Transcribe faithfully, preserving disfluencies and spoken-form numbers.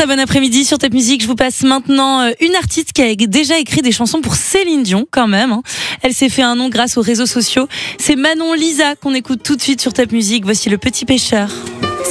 Très bon après-midi sur Top Music. Je vous passe maintenant une artiste qui a déjà écrit des chansons pour Céline Dion quand même. Hein. Elle s'est fait un nom grâce aux réseaux sociaux. C'est Manon Lisa qu'on écoute tout de suite sur Top Music. Voici Le Petit Pêcheur.